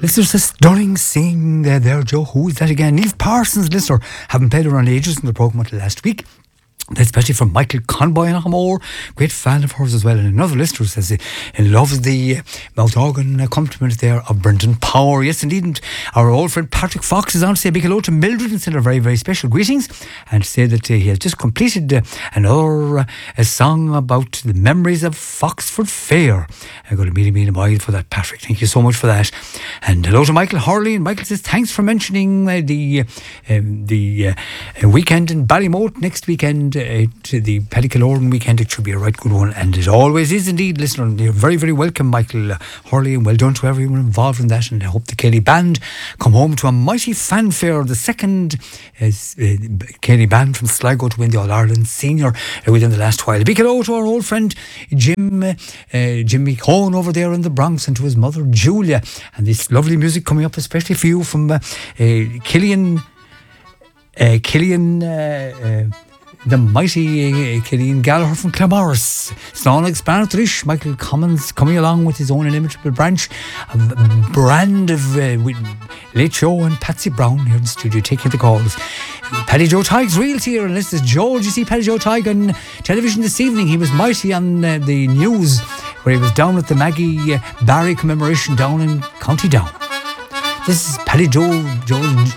Listeners, a stunning sing there, Joe. Who is that again? Niamh Parsons, listener. Haven't played around ages in the programme until last week. Especially from Michael Conboy in Achamore, great fan of hers as well. And another listener says he loves the mouth organ accompaniment there of Brendan Power. Yes, indeed. And our old friend Patrick Fox is on to say a big hello to Mildred and send her very, very special greetings and say that he has just completed another song about the memories of Foxford Fair. I'm going to meet him in a while for that, Patrick. Thank you so much for that. And hello to Michael Hurley. And Michael says thanks for mentioning the weekend in Ballymote next weekend. To the Petticoat weekend. It should be a right good one, and it always is indeed, listener. You're very, very welcome, Michael Hurley, and well done to everyone involved in that. And I hope the Kelly Band come home to a mighty fanfare. The second Kelly Band from Sligo to win the All-Ireland Senior within the last while. A big hello to our old friend Jimmy Cohn over there in the Bronx, and to his mother Julia. And this lovely music coming up especially for you from Killian the mighty Killian Gallagher from Claremorris. Slán Explanatory. Michael Commons coming along with his own inimitable brand of Late Show and Patsy Brown here in the studio taking the calls. Paddy Joe Tighe's Realty here, and this is Joe. Did you see Paddy Joe Tighe on television this evening? He was mighty on the news where he was down at the Maggie Barry commemoration down in County Down. This is Paddy Joe